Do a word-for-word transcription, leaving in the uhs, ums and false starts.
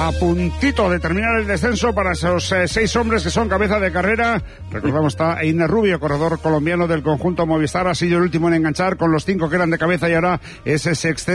a puntito de terminar el descenso para esos eh, seis hombres que son cabeza de carrera. Recordamos, está Einer Rubio, corredor colombiano del conjunto Movistar, ha sido el último en enganchar con los cinco que eran de cabeza y ahora ese sextete